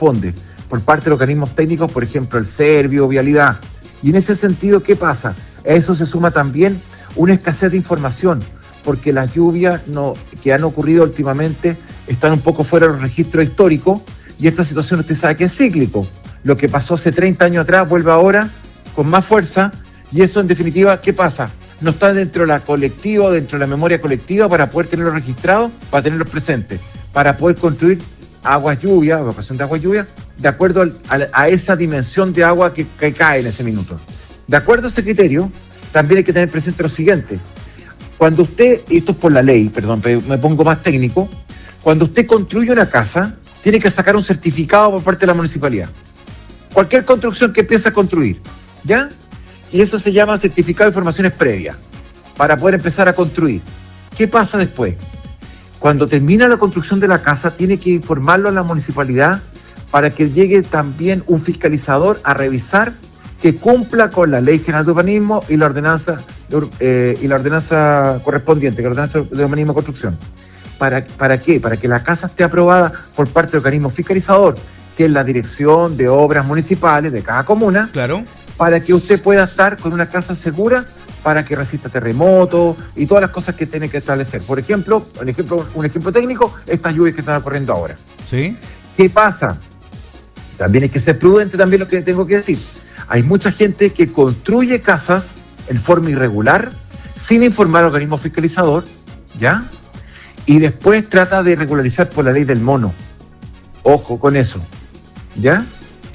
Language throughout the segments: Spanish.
corresponde por parte de los organismos técnicos, por ejemplo, el Servio, Vialidad. Y en ese sentido, ¿qué pasa? A eso se suma también una escasez de información, porque las lluvias que han ocurrido últimamente están un poco fuera de los registros históricos, y esta situación usted sabe que es cíclico. Lo que pasó hace 30 años atrás vuelve ahora con más fuerza, y eso en definitiva, ¿qué pasa? No está dentro de la colectiva, dentro de la memoria colectiva para poder tenerlos registrados, para tenerlos presentes, para poder construir aguas lluvia, evacuación de agua lluvia, de acuerdo a esa dimensión de agua que cae en ese minuto. De acuerdo a ese criterio, también hay que tener presente lo siguiente. Cuando usted, y esto es por la ley, perdón, pero me pongo más técnico, cuando usted construye una casa, tiene que sacar un certificado por parte de la municipalidad. Cualquier construcción que empiece a construir, ¿ya? Y eso se llama certificado de informaciones previas, para poder empezar a construir. ¿Qué pasa después? Cuando termina la construcción de la casa, tiene que informarlo a la municipalidad para que llegue también un fiscalizador a revisar que cumpla con la Ley General de Urbanismo y la ordenanza correspondiente, que es la ordenanza de urbanismo y construcción. ¿Para qué? Para que la casa esté aprobada por parte del organismo fiscalizador, que es la Dirección de Obras Municipales de cada comuna, claro, para que usted pueda estar con una casa segura, para que resista terremotos y todas las cosas que tiene que establecer. Por ejemplo, un ejemplo técnico, estas lluvias que están ocurriendo ahora. ¿Sí? ¿Qué pasa? También hay que ser prudente, también lo que tengo que decir. Hay mucha gente que construye casas en forma irregular, sin informar al organismo fiscalizador, ¿ya? Y después trata de regularizar por la ley del mono. Ojo con eso, ¿ya?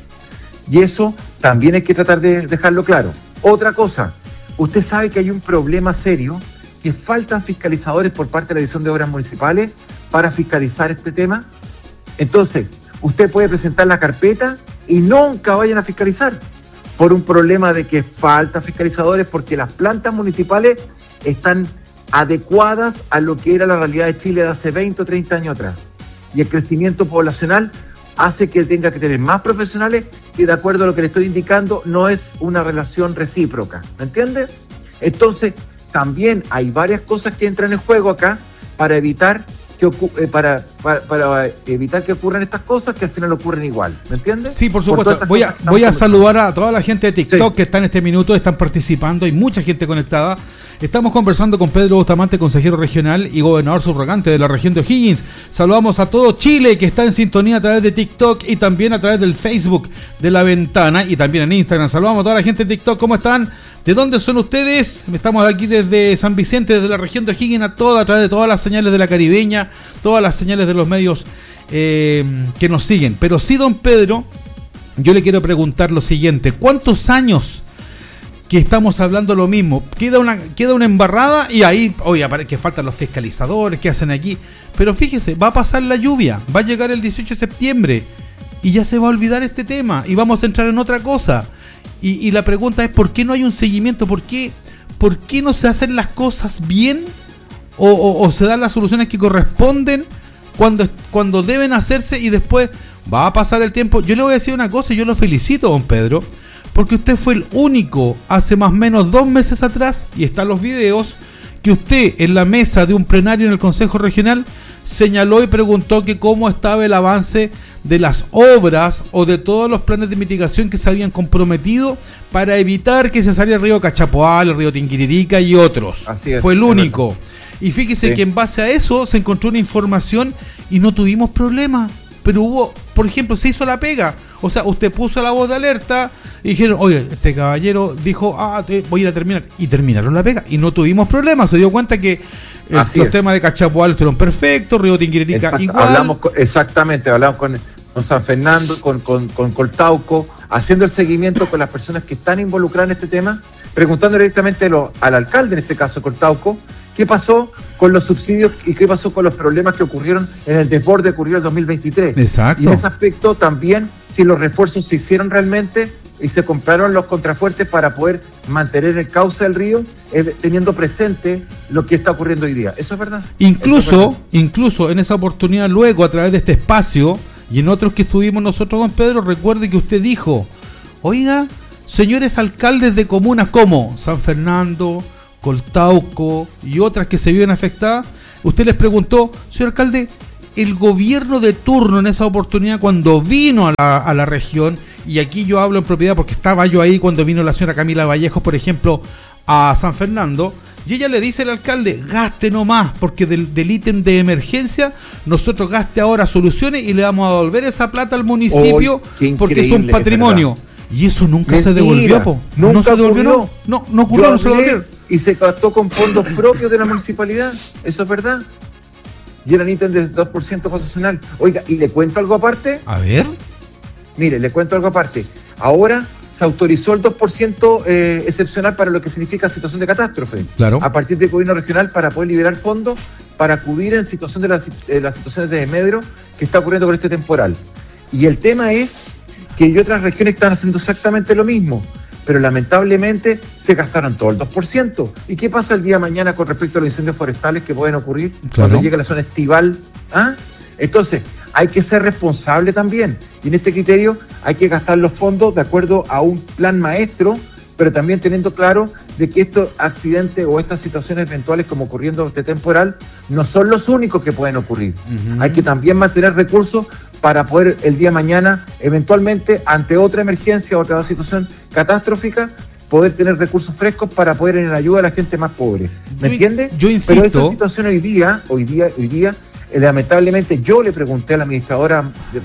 Y eso también hay que tratar de dejarlo claro. Otra cosa, usted sabe que hay un problema serio, que faltan fiscalizadores por parte de la Dirección de Obras Municipales para fiscalizar este tema. Entonces, usted puede presentar la carpeta y nunca vayan a fiscalizar por un problema de que faltan fiscalizadores, porque las plantas municipales están adecuadas a lo que era la realidad de Chile de hace 20 o 30 años atrás. Y el crecimiento poblacional hace que tenga que tener más profesionales, y de acuerdo a lo que le estoy indicando, no es una relación recíproca. ¿Me entiende? Entonces, también hay varias cosas que entran en juego acá para evitar para evitar que ocurran estas cosas, que al final ocurren igual. ¿Me entiendes? Sí, por supuesto. Voy a saludar a toda la gente de TikTok, sí, que está en este minuto, están participando, hay mucha gente conectada. Estamos conversando con Pedro Bustamante, consejero regional y gobernador subrogante de la región de O'Higgins. Saludamos a todo Chile que está en sintonía a través de TikTok y también a través del Facebook de La Ventana y también en Instagram. Saludamos a toda la gente de TikTok. ¿Cómo están? ¿De dónde son ustedes? Estamos aquí desde San Vicente, desde la región de O'Higgins, a través de todas las señales de la Caribeña, todas las señales de los medios que nos siguen. Pero sí, don Pedro, yo le quiero preguntar lo siguiente. ¿Cuántos años que estamos hablando lo mismo? Queda una embarrada y ahí, oye, que faltan los fiscalizadores, ¿qué hacen aquí? Pero fíjese, va a pasar la lluvia, va a llegar el 18 de septiembre y ya se va a olvidar este tema y vamos a entrar en otra cosa. Y la pregunta es, ¿por qué no hay un seguimiento? ¿Por qué no se hacen las cosas bien o se dan las soluciones que corresponden cuando deben hacerse y después va a pasar el tiempo? Yo le voy a decir una cosa y yo lo felicito, don Pedro, porque usted fue el único hace más o menos 2 meses atrás, y están los videos, que usted en la mesa de un plenario en el Consejo Regional señaló y preguntó que cómo estaba el avance de las obras o de todos los planes de mitigación que se habían comprometido para evitar que se saliera el río Cachapoal, el río Tinguiririca y otros. Así es, fue el único. Y fíjese, sí, que en base a eso se encontró una información y no tuvimos problema. Pero hubo, por ejemplo, se hizo la pega. O sea, usted puso la voz de alerta y dijeron, oye, este caballero dijo, voy a ir a terminar. Y terminaron la pega y no tuvimos problemas. Se dio cuenta que los temas de Cachapoal estuvieron perfectos, río Tinguiririca igual. Hablamos con San Fernando, con Coltauco, haciendo el seguimiento con las personas que están involucradas en este tema, preguntando directamente al alcalde, en este caso Coltauco, qué pasó con los subsidios y qué pasó con los problemas que ocurrieron en el desborde ocurrido en 2023. Exacto. Y en ese aspecto también, si los refuerzos se hicieron realmente y se compraron los contrafuertes para poder mantener el cauce del río, teniendo presente lo que está ocurriendo hoy día. ¿Eso es verdad? Incluso en esa oportunidad, luego a través de este espacio y en otros que estuvimos nosotros, don Pedro, recuerde que usted dijo, oiga, señores alcaldes de comunas como San Fernando, Coltauco y otras que se vieron afectadas, usted les preguntó, señor alcalde, el gobierno de turno en esa oportunidad, cuando vino a la región, y aquí yo hablo en propiedad porque estaba yo ahí cuando vino la señora Camila Vallejos, por ejemplo, a San Fernando, y ella le dice al alcalde, gaste nomás, porque del ítem de emergencia, nosotros gaste ahora soluciones y le vamos a devolver esa plata al municipio porque es un patrimonio. Y eso nunca se devolvió, po. No se devolvió, no ocurrió, no se devolvió. Y se gastó con fondos propios de la municipalidad, eso es verdad. Y eran ítems de 2% constitucional. Oiga, y le cuento algo aparte. A ver. Mire, le cuento algo aparte. Ahora se autorizó el 2% excepcional para lo que significa situación de catástrofe. Claro. A partir del gobierno regional para poder liberar fondos para acudir en situación de las situaciones de desmedro que está ocurriendo con este temporal. Y el tema es que otras regiones están haciendo exactamente lo mismo, pero lamentablemente se gastaron todo el 2%. ¿Y qué pasa el día de mañana con respecto a los incendios forestales que pueden ocurrir cuando llega la zona estival? Entonces, hay que ser responsable también. Y en este criterio hay que gastar los fondos de acuerdo a un plan maestro, pero también teniendo claro de que estos accidentes o estas situaciones eventuales como ocurriendo este temporal no son los únicos que pueden ocurrir. Uh-huh. Hay que también mantener recursos para poder el día de mañana, eventualmente, ante otra emergencia o otra situación catastrófica, poder tener recursos frescos para poder ir en ayuda a la gente más pobre. ¿Me entiendes? Yo insisto. Pero esa situación hoy día, lamentablemente yo le pregunté a la administradora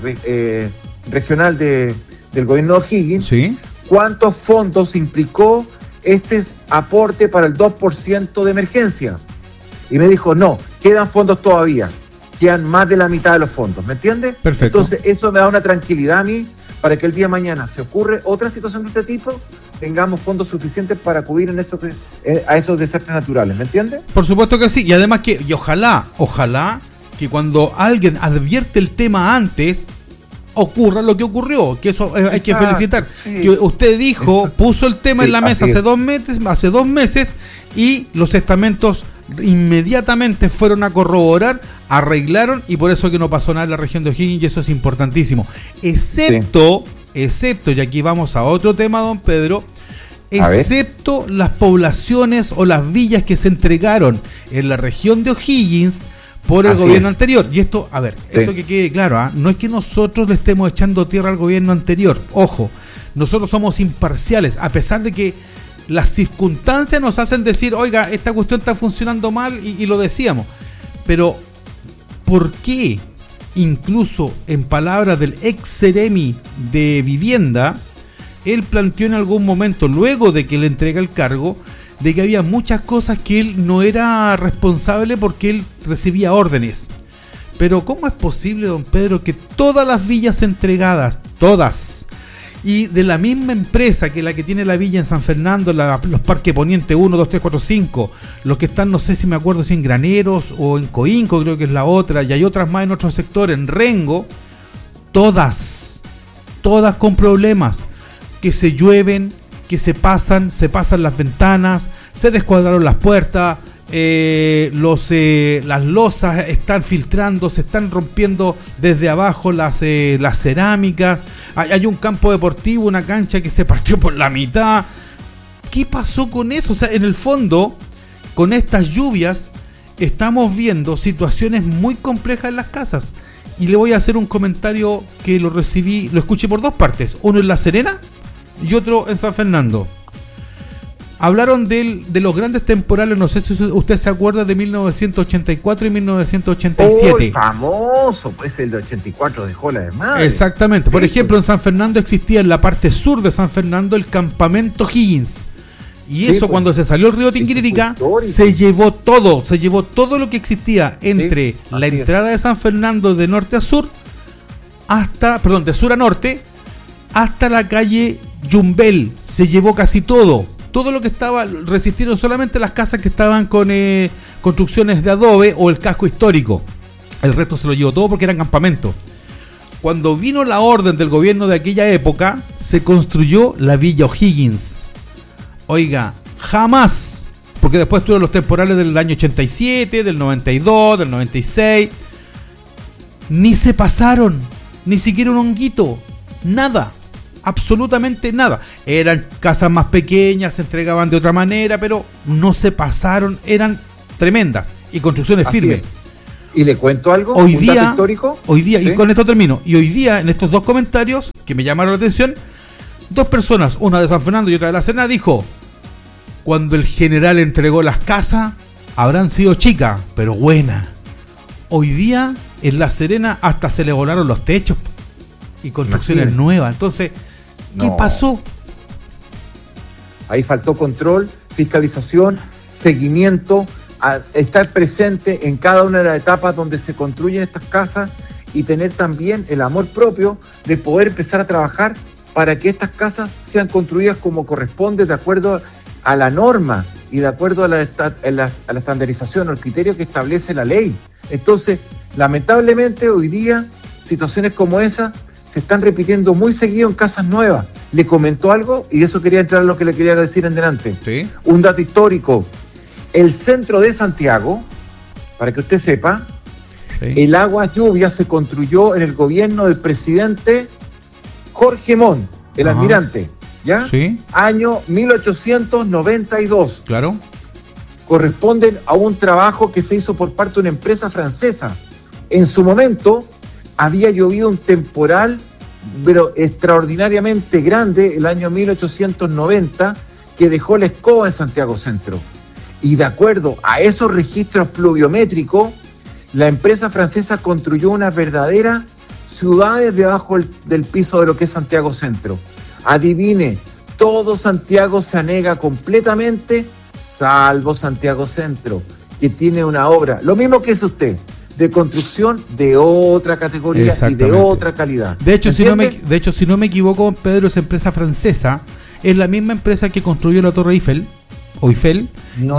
regional del gobierno de O'Higgins, ¿sí?, cuántos fondos implicó este aporte para el 2% de emergencia. Y me dijo, no, quedan fondos todavía. Quedan más de la mitad de los fondos, ¿me entiendes? Perfecto. Entonces eso me da una tranquilidad a mí para que el día de mañana, si ocurre otra situación de este tipo, tengamos fondos suficientes para acudir a esos desastres naturales, ¿me entiendes? Por supuesto que sí, y además y ojalá que cuando alguien advierte el tema antes, ocurra lo que ocurrió, que eso hay que felicitar. Sí. Que usted dijo, puso el tema en la mesa hace 2 meses y los estamentos inmediatamente fueron a corroborar, arreglaron, y por eso que no pasó nada en la región de O'Higgins, y eso es importantísimo. Excepto, y aquí vamos a otro tema, don Pedro, excepto las poblaciones o las villas que se entregaron en la región de O'Higgins por el gobierno anterior. Y esto, esto que quede claro, no es que nosotros le estemos echando tierra al gobierno anterior, ojo, nosotros somos imparciales, a pesar de que las circunstancias nos hacen decir, oiga, esta cuestión está funcionando mal, y lo decíamos, pero ¿por qué? Incluso en palabras del ex Seremi de Vivienda, él planteó en algún momento, luego de que le entrega el cargo, de que había muchas cosas que él no era responsable porque él recibía órdenes. Pero ¿cómo es posible, don Pedro, que todas las villas entregadas, todas, y de la misma empresa que la que tiene la villa en San Fernando, los Parques Poniente 1, 2, 3, 4, 5, los que están, no sé si me acuerdo si en Graneros o en Coinco, creo que es la otra, y hay otras más en otro sector, en Rengo, todas con problemas, que se llueven, que se pasan las ventanas, se descuadraron las puertas, las losas están filtrando, se están rompiendo desde abajo las cerámicas, hay un campo deportivo, una cancha que se partió por la mitad. ¿Qué pasó con eso? O sea, en el fondo, con estas lluvias, estamos viendo situaciones muy complejas en las casas. Y le voy a hacer un comentario que lo escuché por 2 partes, uno en La Serena y otro en San Fernando. Hablaron de los grandes temporales, no sé si usted se acuerda, de 1984 y 1987. El famoso, pues el de 84 dejó la de madre. Exactamente. Por ejemplo, en San Fernando existía en la parte sur de San Fernando el campamento Higgins. Y eso, cuando se salió el río Tinguiririca, se llevó todo lo que existía entre la entrada de San Fernando de norte a sur, de sur a norte, hasta la calle Yumbel. Se llevó casi todo lo que estaba. Resistieron solamente las casas que estaban con construcciones de adobe o el casco histórico. El resto se lo llevó todo porque eran campamentos. Cuando vino la orden del gobierno de aquella época, se construyó la Villa O'Higgins. Oiga, jamás, porque después tuvieron los temporales del año 87, del 92, del 96, ni se pasaron, ni siquiera un honguito, nada. Absolutamente nada. Eran casas más pequeñas, se entregaban de otra manera, pero no se pasaron, eran tremendas y construcciones firmes. Y le cuento algo, hoy un día, dato histórico. Hoy día, ¿sí? Y con esto termino, y hoy día en estos dos comentarios que me llamaron la atención, dos personas, una de San Fernando y otra de La Serena, dijo: cuando el general entregó las casas, habrán sido chicas, pero buenas. Hoy día en La Serena hasta se le volaron los techos y construcciones nuevas. Entonces, ¿qué pasó? Ahí faltó control, fiscalización, seguimiento, a estar presente en cada una de las etapas donde se construyen estas casas y tener también el amor propio de poder empezar a trabajar para que estas casas sean construidas como corresponde, de acuerdo a la norma y de acuerdo a la estandarización o el criterio que establece la ley. Entonces, lamentablemente hoy día situaciones como esa se están repitiendo muy seguido en casas nuevas. Le comentó algo y eso quería entrar a lo que le quería decir en delante. ¿Sí? Un dato histórico. El centro de Santiago, para que usted sepa, sí, el agua lluvia se construyó en el gobierno del presidente Jorge Montt, el almirante, ¿ya? Sí. Año 1892. Claro. Corresponden a un trabajo que se hizo por parte de una empresa francesa. En su momento había llovido un temporal, pero extraordinariamente grande, el año 1890, que dejó la escoba en Santiago Centro. Y de acuerdo a esos registros pluviométricos, la empresa francesa construyó unas verdaderas ciudades debajo del piso de lo que es Santiago Centro. Adivine, todo Santiago se anega completamente, salvo Santiago Centro, que tiene una obra, lo mismo que es usted, de construcción de otra categoría y de otra calidad. De hecho, si no me equivoco, Pedro, esa empresa francesa es la misma empresa que construyó la Torre Eiffel. ¿O Eiffel? No.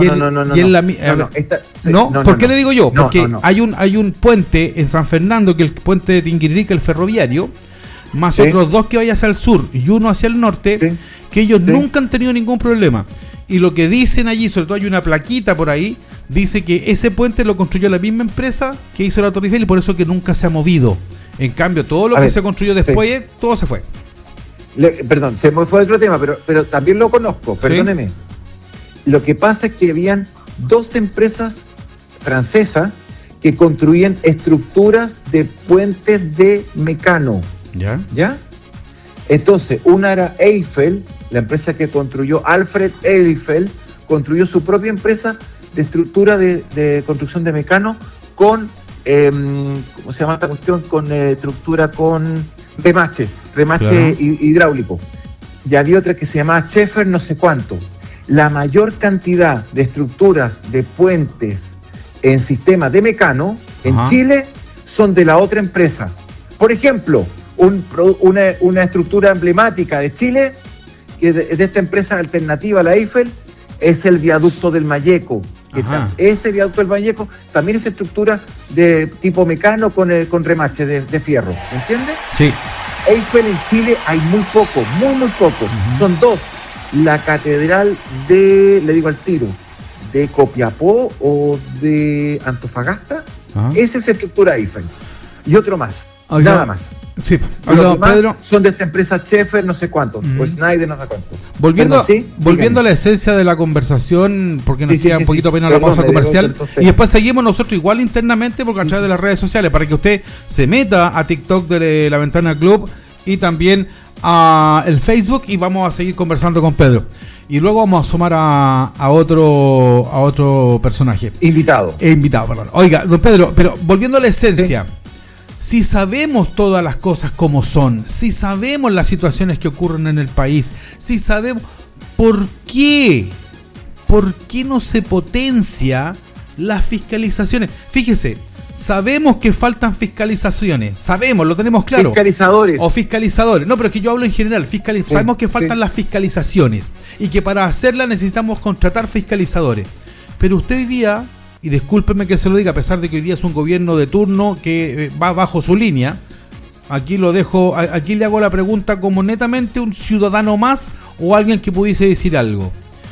¿Por qué le digo yo? Porque hay un puente en San Fernando, que es el puente de Tinguiririca, el ferroviario, más otros dos que vaya hacia el sur y uno hacia el norte, que ellos nunca han tenido ningún problema. Y lo que dicen allí, sobre todo hay una plaquita por ahí, dice que ese puente lo construyó la misma empresa que hizo la Torre Eiffel y por eso que nunca se ha movido. En cambio, todo lo que se construyó después, todo se fue. Perdón, se me fue otro tema, pero también lo conozco, perdóneme. Lo que pasa es que habían dos empresas francesas que construían estructuras de puentes de mecano. ¿Ya? Entonces, una era Eiffel, la empresa que construyó Alfred Eiffel, construyó su propia empresa de estructura de construcción de mecano con, ¿cómo se llama esta cuestión? Con estructura con remache hidráulico. Y había otra que se llamaba Schaeffer no sé cuánto. La mayor cantidad de estructuras de puentes en sistemas de mecano en Chile son de la otra empresa. Por ejemplo, una estructura emblemática de Chile, que de esta empresa alternativa a la Eiffel, es el viaducto del Mayeco. Ese viaducto del Mayeco también es estructura de tipo mecano con remache de fierro. ¿Entiendes? Sí. Eiffel en Chile hay muy poco, muy poco. Son dos. La catedral de, le digo al tiro, de Copiapó o de Antofagasta, esa es estructura Eiffel. Y otro más, nada más. Sí, los demás Pedro, son de esta empresa Schaeffer no sé cuánto, o Schneider no sé cuánto. Volviendo a la esencia de la conversación, porque nos queda un poquito apenas la pausa comercial, y después seguimos nosotros igual internamente, porque a través de las redes sociales, para que usted se meta a TikTok de La Ventana Club y también a el Facebook, y vamos a seguir conversando con Pedro. Y luego vamos a sumar a otro personaje. Invitado, perdón. Oiga, don Pedro, pero volviendo a la esencia, si sabemos todas las cosas como son, si sabemos las situaciones que ocurren en el país, si sabemos por qué no se potencia las fiscalizaciones. Fíjese, sabemos que faltan fiscalizaciones, sabemos, lo tenemos claro. Fiscalizadores. No, pero es que yo hablo en general. Sabemos que faltan las fiscalizaciones y que para hacerlas necesitamos contratar fiscalizadores. Pero usted hoy día, y discúlpeme que se lo diga, a pesar de que hoy día es un gobierno de turno que va bajo su línea, aquí lo dejo, aquí le hago la pregunta como netamente un ciudadano más o alguien que pudiese decir algo.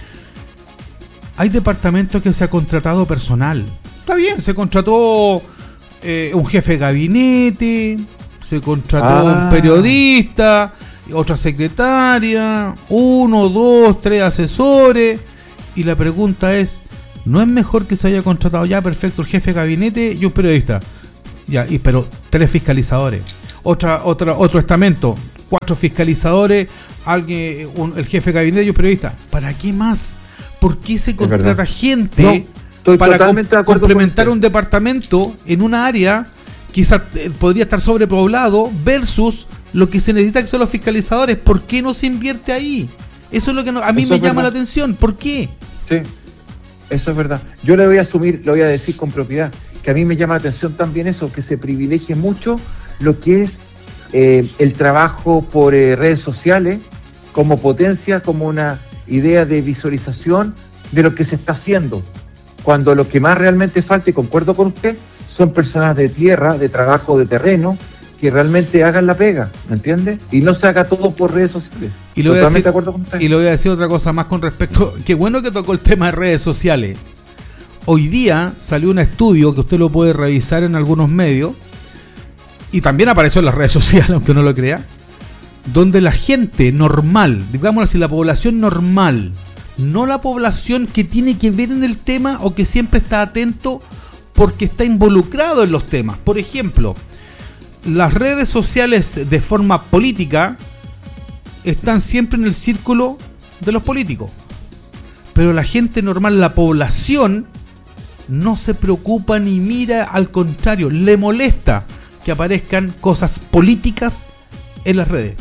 Hay departamentos que se ha contratado personal. Está bien, se contrató un jefe de gabinete, se contrató un periodista, otra secretaria, 1, 2, 3 asesores, y la pregunta es, ¿No es mejor que se haya contratado ya, perfecto, el jefe de gabinete y un periodista? Ya, pero 3 fiscalizadores. Otro estamento, 4 fiscalizadores, el jefe de gabinete y un periodista. ¿Para qué más? ¿Por qué se contrata gente para complementar un departamento en una área quizás podría estar sobrepoblado versus lo que se necesita que son los fiscalizadores? ¿Por qué no se invierte ahí? Eso es lo que a mí me llama la atención. ¿Por qué? Sí, eso es verdad. Yo le voy a decir con propiedad, que a mí me llama la atención también eso, que se privilegie mucho lo que es el trabajo por redes sociales como potencia, como una idea de visualización de lo que se está haciendo, cuando lo que más realmente falta, y concuerdo con usted, son personas de tierra, de trabajo de terreno, que realmente hagan la pega, ¿me entiende? Y no se haga todo por redes sociales. Totalmente de acuerdo con usted. Y le voy a decir otra cosa más con respecto, qué bueno que tocó el tema de redes sociales. Hoy día salió un estudio que usted lo puede revisar en algunos medios, y también apareció en las redes sociales, aunque no lo crea, donde la gente normal, digámoslo así, la población normal, no la población que tiene que ver en el tema o que siempre está atento porque está involucrado en los temas. Por ejemplo, las redes sociales de forma política están siempre en el círculo de los políticos, pero la gente normal, la población, no se preocupa ni mira, al contrario, le molesta que aparezcan cosas políticas en las redes.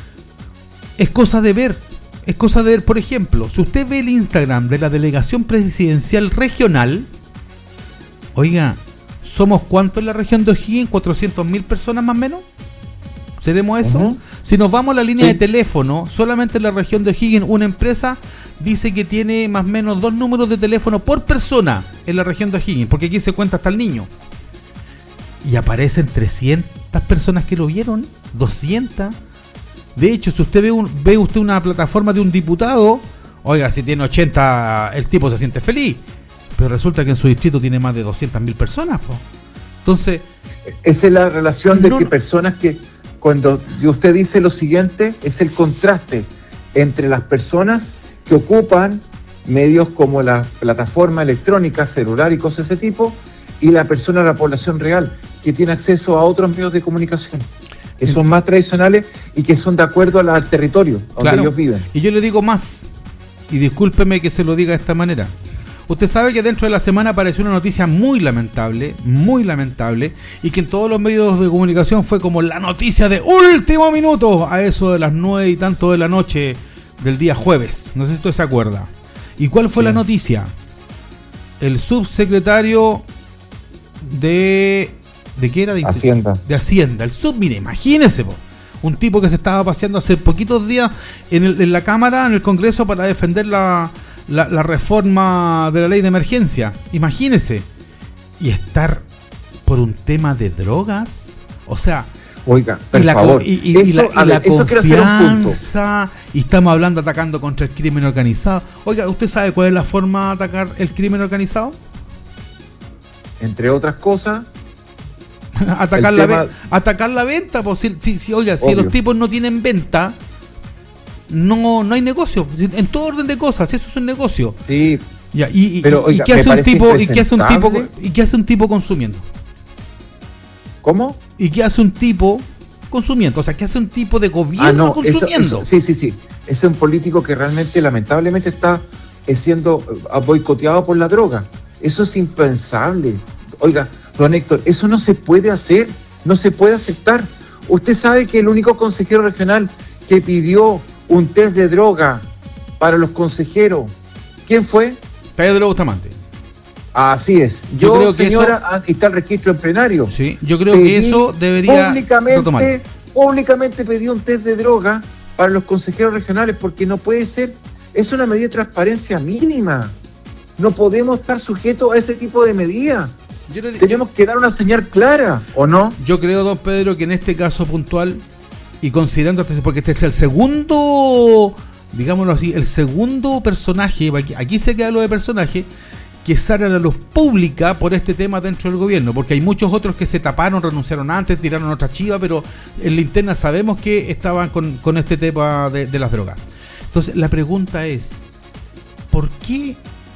Es cosa de ver, por ejemplo, si usted ve el Instagram de la delegación presidencial regional, oiga, ¿somos cuántos en la región de O'Higgins? ¿400.000 personas más o menos? ¿Seremos eso? Uh-huh. Si nos vamos a la línea de teléfono, solamente en la región de O'Higgins, una empresa dice que tiene más o menos 2 números de teléfono por persona en la región de O'Higgins, porque aquí se cuenta hasta el niño. Y aparecen 300 personas que lo vieron, 200. De hecho, si usted ve usted una plataforma de un diputado, oiga, si tiene 80, el tipo se siente feliz. Pero resulta que en su distrito tiene más de 200.000 personas, po. Entonces, esa es la relación de que personas que, cuando usted dice lo siguiente, es el contraste entre las personas que ocupan medios como la plataforma electrónica, celular y cosas de ese tipo, y la persona, la población real, que tiene acceso a otros medios de comunicación, que son más tradicionales y que son de acuerdo al territorio donde ellos viven. Y yo le digo más, y discúlpeme que se lo diga de esta manera. Usted sabe que dentro de la semana apareció una noticia muy lamentable, y que en todos los medios de comunicación fue como la noticia de último minuto, a eso de las 9 y tanto de la noche del día jueves. No sé si usted se acuerda. ¿Y cuál fue la noticia? El subsecretario ¿de qué era? Hacienda. De Hacienda. Mire, imagínese, un tipo que se estaba paseando hace poquitos días en la Cámara, en el Congreso, para defender la reforma de la ley de emergencia. Imagínese. Y estar por un tema de drogas. O sea, oiga, por favor. Y la confianza. Y estamos hablando, atacando contra el crimen organizado. Oiga, ¿usted sabe cuál es la forma de atacar el crimen organizado? Entre otras cosas, atacar la venta. Pues, si los tipos no tienen venta, no hay negocio. En todo orden de cosas, eso es un negocio. Sí. Ya, ¿y qué hace un tipo consumiendo? ¿Cómo? ¿Y qué hace un tipo consumiendo? O sea, ¿qué hace un tipo de gobierno consumiendo? Sí. Es un político que realmente, lamentablemente, está siendo boicoteado por la droga. Eso es impensable. Oiga, don Héctor, eso no se puede hacer, no se puede aceptar. Usted sabe que el único consejero regional que pidió un test de droga para los consejeros, ¿quién fue? Pedro Bustamante. Así es. Yo creo que señora, aquí está el registro en plenario. Sí, yo creo que eso debería públicamente pedí un test de droga para los consejeros regionales, porque no puede ser. Es una medida de transparencia mínima. No podemos estar sujetos a ese tipo de medidas. Tenemos que dar una señal clara, ¿o no? Yo creo, don Pedro, que en este caso puntual, y considerando, porque este es el segundo, digámoslo así, el segundo personaje, aquí se queda lo de personaje, que sale a la luz pública por este tema dentro del gobierno, porque hay muchos otros que se taparon, renunciaron antes, tiraron otra chiva, pero en la interna sabemos que estaban con este tema de las drogas. Entonces, la pregunta es, ¿por qué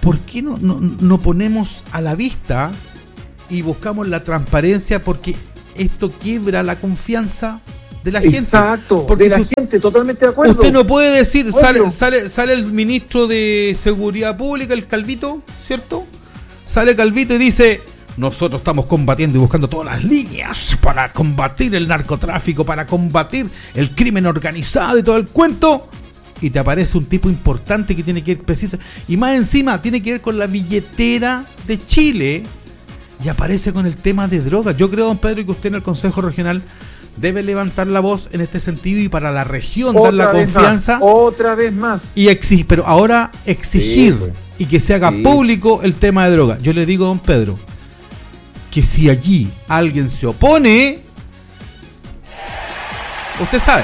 ¿por qué no ponemos a la vista y buscamos la transparencia? Porque esto quiebra la confianza de la gente. Exacto, porque de la gente, totalmente de acuerdo. Usted no puede decir, sale el ministro de Seguridad Pública, el Calvito, ¿cierto? Sale Calvito y dice: nosotros estamos combatiendo y buscando todas las líneas para combatir el narcotráfico, para combatir el crimen organizado y todo el cuento. Y te aparece un tipo importante que tiene que ir precisa. Y más encima tiene que ver con la billetera de Chile. Y aparece con el tema de drogas. Yo creo, don Pedro, que usted en el Consejo Regional debe levantar la voz en este sentido y para la región dar la confianza. Otra vez más. Y pero ahora exigir y que se haga público el tema de drogas. Yo le digo, don Pedro, que si allí alguien se opone, usted sabe,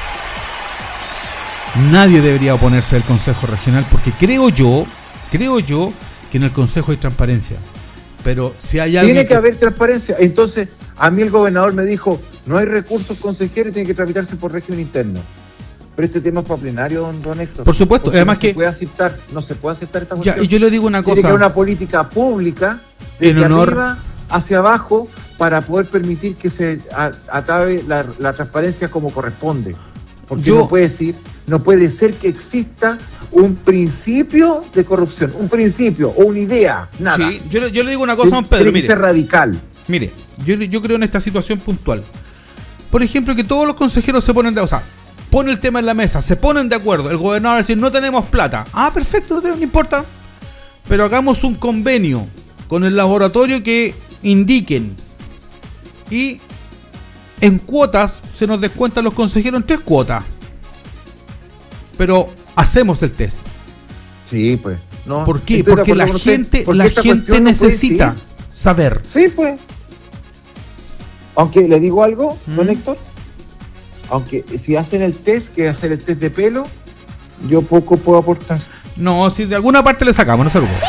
nadie debería oponerse al Consejo Regional, porque creo yo que en el Consejo hay transparencia. Pero si hay alguien tiene que haber transparencia. Entonces, a mí el gobernador me dijo: no hay recursos consejeros y tiene que tramitarse por régimen interno. Pero este tema es para plenario, don Héctor. Por supuesto, además que no se puede aceptar esta cuestión. Ya, y yo le digo una cosa. Tiene que haber una política pública desde arriba hacia abajo para poder permitir que se atabe la transparencia como corresponde. Porque no puede ser que exista un principio de corrupción, un principio o una idea, nada. Sí, yo le digo una cosa, don Pedro. Tiene que ser radical. Mire, yo creo en esta situación puntual. Por ejemplo, que todos los consejeros se ponen pone el tema en la mesa, se ponen de acuerdo. El gobernador va a decir: no tenemos plata. Ah, perfecto, no importa. Pero hagamos un convenio con el laboratorio que indiquen. Y en cuotas se nos descuentan los consejeros en 3 cuotas. Pero hacemos el test. Sí, pues. No, ¿por qué? Porque la gente necesita saber. Sí, pues. Aunque le digo algo, don Héctor, aunque si hacen el test, que hacer el test de pelo, yo poco puedo aportar. No, si de alguna parte le sacamos, no se preocupe.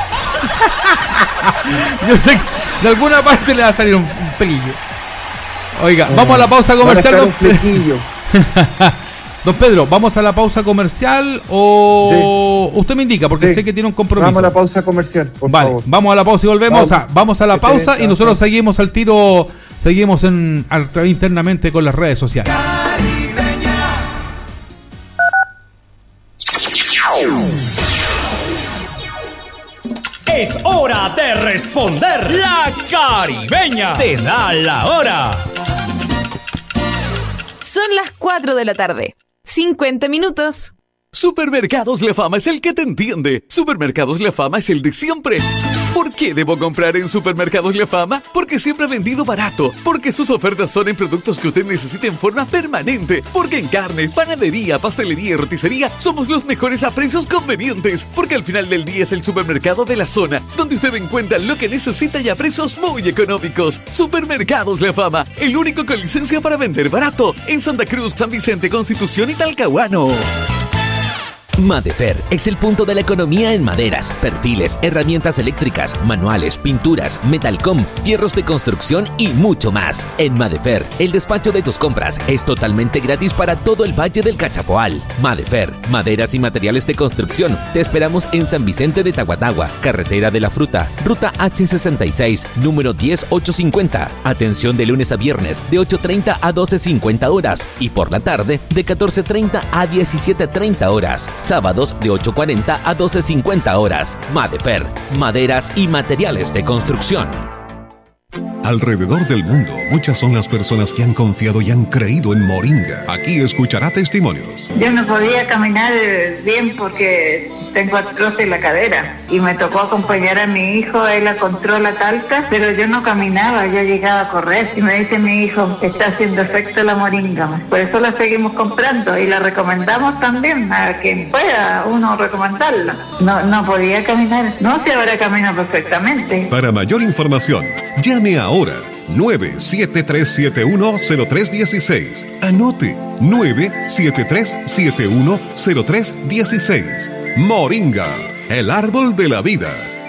Yo sé que de alguna parte le va a salir un pelillo. Oiga, vamos a la pausa comercial. Don Pedro, ¿vamos a la pausa comercial o usted me indica? Porque sé que tiene un compromiso. Vamos a la pausa comercial, por favor. Vamos a la pausa y volvemos. Vamos a la pausa y nosotros seguimos al tiro, seguimos internamente con las redes sociales. Es hora de responder. La Caribeña te da la hora. Son las 4 de la tarde. 50 minutos. Supermercados La Fama es el que te entiende. Supermercados La Fama es el de siempre. ¿Por qué debo comprar en Supermercados La Fama? Porque siempre ha vendido barato. Porque sus ofertas son en productos que usted necesita en forma permanente. Porque en carne, panadería, pastelería y roticería somos los mejores a precios convenientes. Porque al final del día es el supermercado de la zona, donde usted encuentra lo que necesita y a precios muy económicos. Supermercados La Fama, el único con licencia para vender barato. En Santa Cruz, San Vicente, Constitución y Talcahuano. Madefer es el punto de la economía en maderas, perfiles, herramientas eléctricas, manuales, pinturas, metalcom, fierros de construcción y mucho más. En Madefer, el despacho de tus compras es totalmente gratis para todo el Valle del Cachapoal. Madefer, maderas y materiales de construcción. Te esperamos en San Vicente de Tahuatahua, Carretera de la Fruta, Ruta H66, número 10850. Atención de lunes a viernes de 8:30 a 12:50 horas y por la tarde de 14:30 a 17:30 horas. Sábados de 8:40 a 12:50 horas. Madefer, maderas y materiales de construcción. Alrededor del mundo, muchas son las personas que han confiado y han creído en Moringa. Aquí escuchará testimonios. Yo no podía caminar bien porque tengo artrosis en la cadera y me tocó acompañar a mi hijo, él la controla talca, pero yo no caminaba, yo llegaba a correr y me dice mi hijo, está haciendo efecto la moringa. Por eso la seguimos comprando y la recomendamos también a quien pueda uno recomendarla. No podía caminar, no, si ahora camino perfectamente. Para mayor información, llame ahora 973710316. Anote 973710316. Moringa, el árbol de la vida.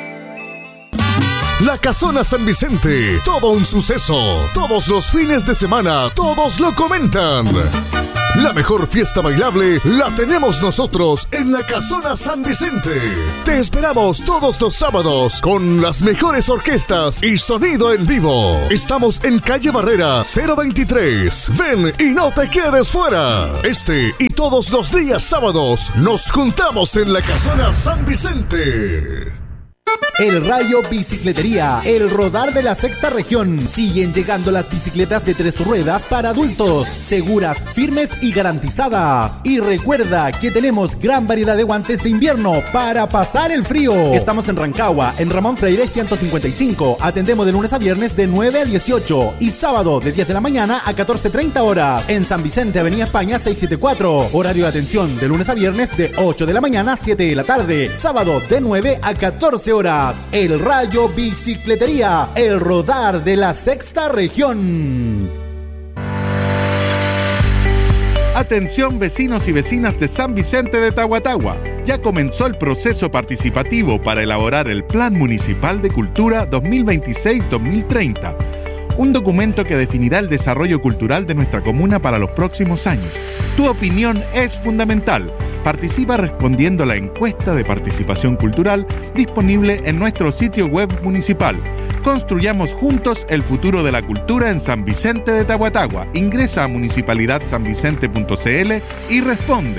La Casona San Vicente, todo un suceso. Todos los fines de semana, todos lo comentan. La mejor fiesta bailable la tenemos nosotros en la Casona San Vicente. Te esperamos todos los sábados con las mejores orquestas y sonido en vivo. Estamos en calle Barrera 023. Ven y no te quedes fuera. Este y todos los días sábados nos juntamos en la Casona San Vicente. El Rayo Bicicletería, el rodar de la sexta región. Siguen llegando las bicicletas de 3 ruedas para adultos, seguras, firmes y garantizadas. Y recuerda que tenemos gran variedad de guantes de invierno para pasar el frío. Estamos en Rancagua, en Ramón Freire 155. Atendemos de lunes a viernes de 9 a 18 y sábado de 10 de la mañana a 14:30 horas. En San Vicente, Avenida España 674. Horario de atención de lunes a viernes de 8 de la mañana a 7 de la tarde. Sábado de 9 a 14 horas. El Rayo Bicicletería, el rodar de la sexta región. Atención vecinos y vecinas de San Vicente de Tahuatahua. Ya comenzó el proceso participativo para elaborar el Plan Municipal de Cultura 2026-2030. Un documento que definirá el desarrollo cultural de nuestra comuna para los próximos años. Tu opinión es fundamental. Participa respondiendo a la encuesta de participación cultural disponible en nuestro sitio web municipal. Construyamos juntos el futuro de la cultura en San Vicente de Tahuatahua. Ingresa a municipalidadsanvicente.cl y responde.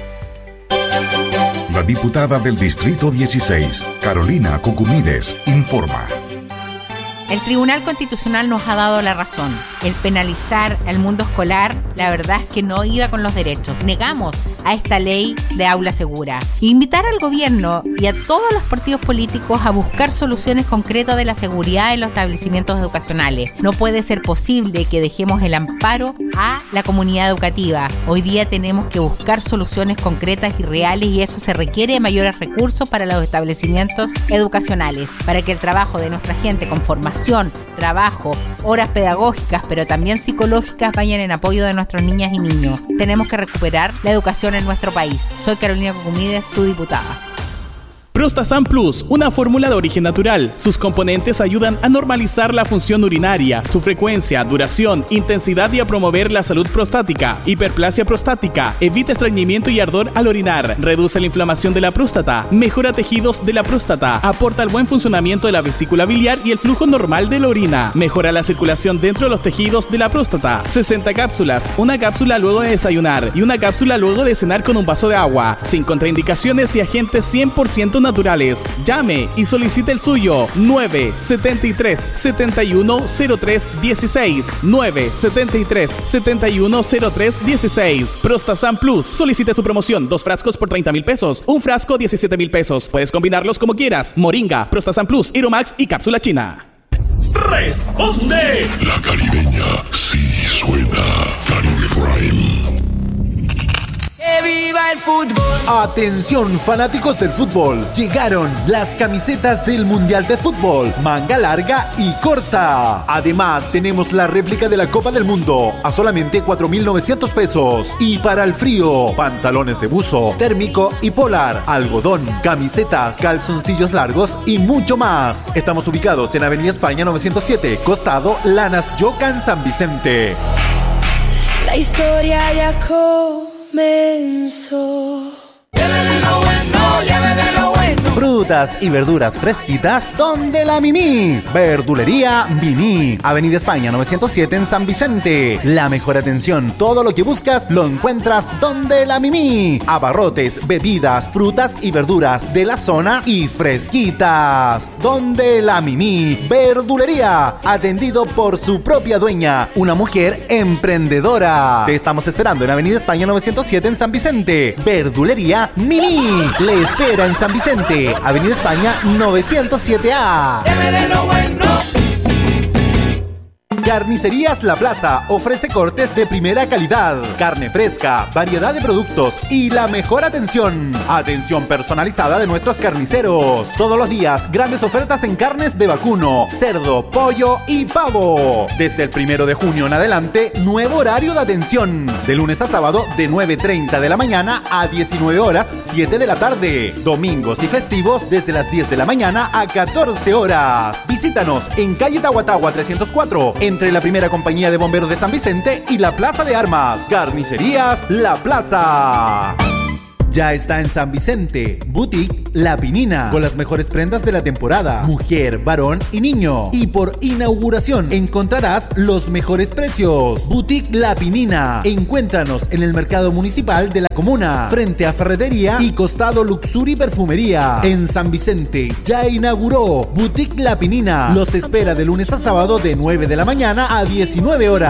La diputada del Distrito 16, Carolina Cucumides, informa. El Tribunal Constitucional nos ha dado la razón. El penalizar al mundo escolar, la verdad es que no iba con los derechos. Negamos a esta ley de aula segura. Invitar al gobierno y a todos los partidos políticos a buscar soluciones concretas de la seguridad en los establecimientos educacionales. No puede ser posible que dejemos el amparo a la comunidad educativa. Hoy día tenemos que buscar soluciones concretas y reales, y eso se requiere de mayores recursos para los establecimientos educacionales, para que el trabajo de nuestra gente con formación, trabajo, horas pedagógicas, pero también psicológicas vayan en apoyo de nuestras niñas y niños. Tenemos que recuperar la educación en nuestro país. Soy Carolina Cucumides, su diputada. Prostasan Plus, una fórmula de origen natural. Sus componentes ayudan a normalizar la función urinaria, su frecuencia, duración, intensidad y a promover la salud prostática, hiperplasia prostática, evita estreñimiento y ardor al orinar, reduce la inflamación de la próstata, mejora tejidos de la próstata, aporta el buen funcionamiento de la vesícula biliar y el flujo normal de la orina, mejora la circulación dentro de los tejidos de la próstata. 60 cápsulas, una cápsula luego de desayunar y una cápsula luego de cenar con un vaso de agua, sin contraindicaciones y agentes 100% naturales. Llame y solicite el suyo. 973-710316. 973-710316. Prostasan Plus. Solicite su promoción. 2 frascos por 30,000 pesos. Un frasco 17,000 pesos. Puedes combinarlos como quieras. Moringa, Prostasan Plus, Iromax y cápsula china. ¡Responde! La caribeña sí suena. Caribe Prime. ¡Que viva el fútbol! Atención, fanáticos del fútbol. Llegaron las camisetas del Mundial de Fútbol, manga larga y corta. Además, tenemos la réplica de la Copa del Mundo a solamente 4,900 pesos. Y para el frío, pantalones de buzo, térmico y polar, algodón, camisetas, calzoncillos largos y mucho más. Estamos ubicados en Avenida España 907, costado Lanas Yocan, San Vicente. La historia ya comenzó. Llévele lo bueno, llévele lo bueno. Frutas y verduras fresquitas donde la Mimi. Verdulería Mimi. Avenida España 907 en San Vicente. La mejor atención, todo lo que buscas lo encuentras donde la Mimi. Abarrotes, bebidas, frutas y verduras de la zona y fresquitas. Donde la Mimi. Verdulería. Atendido por su propia dueña, una mujer emprendedora. Te estamos esperando en Avenida España 907 en San Vicente. Verdulería Mimi. Le espera en San Vicente, Avenida España 907A. Llévele lo bueno. Carnicerías La Plaza ofrece cortes de primera calidad, carne fresca, variedad de productos y la mejor atención. Atención personalizada de nuestros carniceros. Todos los días, grandes ofertas en carnes de vacuno, cerdo, pollo y pavo. Desde el 1 de junio en adelante, nuevo horario de atención. De lunes a sábado, de 9:30 de la mañana a 19 horas, 7 de la tarde. Domingos y festivos, desde las 10 de la mañana a 14 horas. Visítanos en calle Tahuatahua 304, en entre la primera compañía de bomberos de San Vicente y la Plaza de Armas. Carnicerías La Plaza. Ya está en San Vicente, Boutique La Pinina, con las mejores prendas de la temporada, mujer, varón y niño. Y por inauguración encontrarás los mejores precios. Boutique La Pinina, encuéntranos en el mercado municipal de la comuna, frente a Ferretería y costado Luxury Perfumería. En San Vicente ya inauguró Boutique La Pinina. Los espera de lunes a sábado de 9 de la mañana a 19 horas.